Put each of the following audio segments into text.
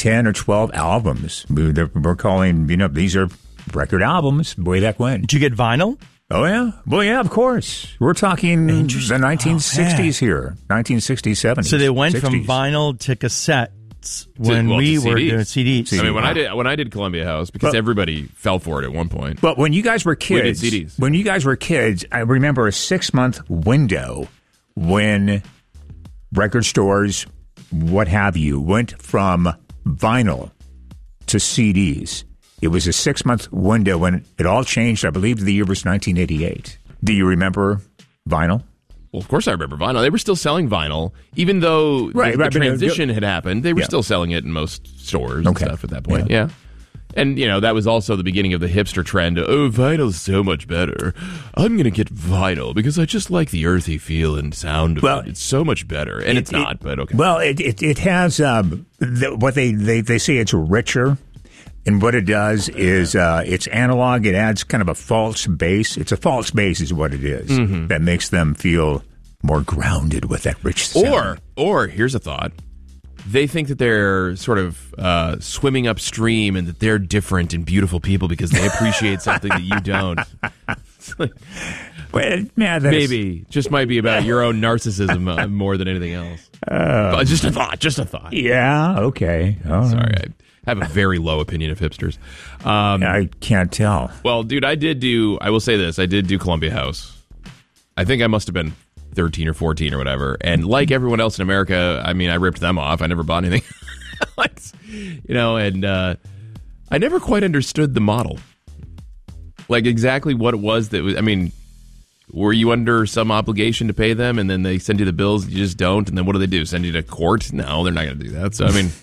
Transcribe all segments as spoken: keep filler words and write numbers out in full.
ten or twelve albums. We're, we're calling, you know, these are record albums way back when. Did you get vinyl? Oh, yeah. Well, yeah, of course. We're talking the nineteen sixties oh, here, nineteen sixties, seventies. So they went sixties. from vinyl to cassettes when well, we to were C Ds. doing C Ds. I mean, when I did when I did Columbia House, because But- everybody fell for it at one point. But when you guys were We did kids, C Ds. when you guys were kids, I remember a six-month window when record stores, what have you, went from vinyl to C Ds. It was a six-month window when it all changed. I believe the year was nineteen eighty-eight. Do you remember vinyl? Well, of course I remember vinyl. They were still selling vinyl, even though Right, the, right, the but, uh, transition had happened. They were yeah. still selling it in most stores Okay. and stuff at that point. Yeah. And, you know, that was also the beginning of the hipster trend. Oh, vinyl's so much better. I'm going to get vinyl because I just like the earthy feel and sound of Well, it. It's so much better. And It- it's not, it- but okay. Well, it it, it has um, the, what they, they, they say it's richer. And what it does is uh, it's analog. It adds kind of a false bass. It's a false bass is what it is. Mm-hmm. That makes them feel more grounded with that rich sound. Or, or here's a thought. They think that they're sort of uh, swimming upstream and that they're different and beautiful people because they appreciate something that you don't. It's like, well, yeah, that's, maybe. Just might be about your own narcissism uh, more than anything else. But just a thought. Just a thought. Yeah, okay. All right. Sorry, I have a very low opinion of hipsters. Um, I can't tell. well, dude, I did do, I will say this, I did do Columbia House. I think I must have been thirteen or fourteen or whatever. And like everyone else in America, I mean, I ripped them off. I never bought anything. like, you know, and uh, I never quite understood the model. Like exactly what it was that was, I mean, were you under some obligation to pay them and then they send you the bills and you just don't? And then what do they do? Send you to court? No, they're not going to do that. So, I mean,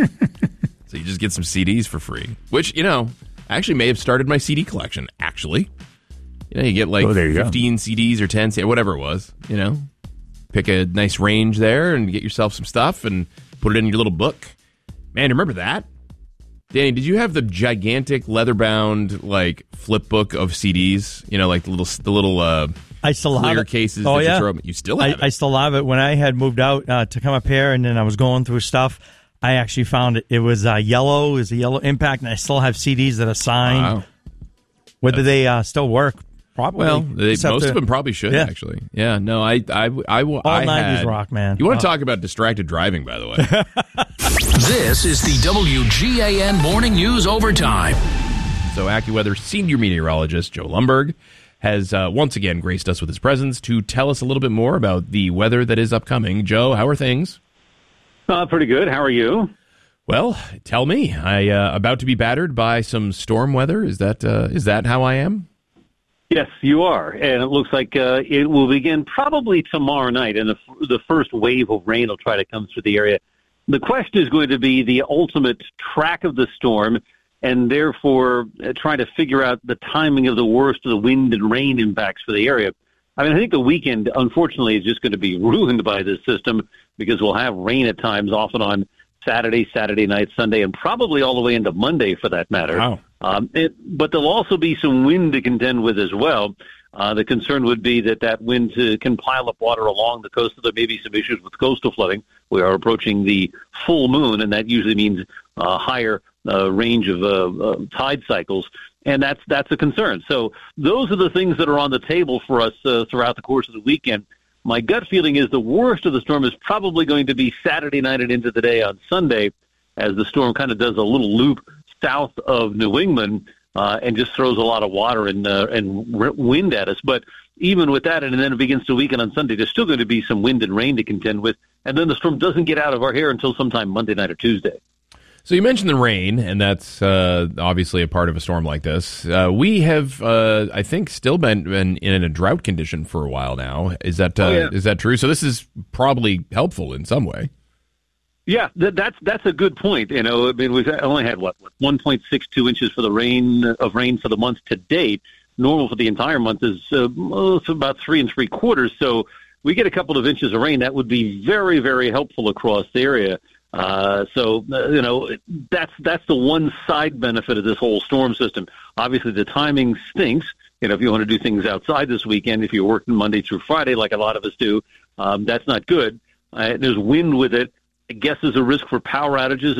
so you just get some C Ds for free, which, you know, actually may have started my C D collection, actually. You know, you get like Oh, there you go. fifteen C Ds or ten, C Ds, whatever it was, you know. Pick a nice range there and get yourself some stuff and put it in your little book. Man, remember that? Danny, did you have the gigantic leather-bound, like, flip book of C Ds? You know, like the little, the little uh, I still have clear it. cases Oh, that yeah. you throw. You still have I, it? I still have it. When I had moved out uh, to come up here and then I was going through stuff, I actually found it. It was uh, yellow. It was a yellow Impact, and I still have C Ds that are signed. Wow. Whether they uh, still work, probably. Well, they, Just have most to- of them probably should, Yeah. actually. Yeah, no, I, I, I, I, I nineties had, rock, man. You want Oh. to talk about distracted driving, by the way. This is the W G A N Morning News Overtime. So AccuWeather senior meteorologist Joe Lumberg has uh, once again graced us with his presence to tell us a little bit more about the weather that is upcoming. Joe, how are things? Uh, pretty good. How are you? Well, tell me. I uh, about to be battered by some storm weather. Is that uh, is that how I am? Yes, you are. And it looks like uh, it will begin probably tomorrow night, and the, the first wave of rain will try to come through the area. The question is going to be the ultimate track of the storm, and therefore uh, trying to figure out the timing of the worst of the wind and rain impacts for the area. I mean, I think the weekend, unfortunately, is just going to be ruined by this system because we'll have rain at times, often on Saturday, Saturday night, Sunday, and probably all the way into Monday for that matter. Wow. Um, it, but there'll also be some wind to contend with as well. Uh, the concern would be that that wind uh, can pile up water along the coast. So there may be some issues with coastal flooding. We are approaching the full moon, and that usually means uh, higher uh, range of uh, uh, tide cycles, and that's that's a concern. So those are the things that are on the table for us uh, throughout the course of the weekend. My gut feeling is the worst of the storm is probably going to be Saturday night and into the day on Sunday, as the storm kind of does a little loop south of New England uh, and just throws a lot of water and uh, and r- wind at us. But even with that, and then it begins to weaken on Sunday, there's still going to be some wind and rain to contend with, and then the storm doesn't get out of our hair until sometime Monday night or Tuesday. So you mentioned the rain, and that's uh, obviously a part of a storm like this. Uh, we have, uh, I think, still been, been in a drought condition for a while now. Is that uh, Oh, yeah. is that true? So this is probably helpful in some way. Yeah, that, that's that's a good point. You know, I mean, we've only had what one point six two inches for the rain of rain for the month to date. Normal for the entire month is uh, oh, it's about three and three quarters. So we get a couple of inches of rain. That would be very, very helpful across the area. Uh, so uh, you know, that's that's the one side benefit of this whole storm system. Obviously, the timing stinks. You know, if you want to do things outside this weekend, if you're working Monday through Friday, like a lot of us do, um, that's not good. Uh, there's wind with it. I guess there's a risk for power outages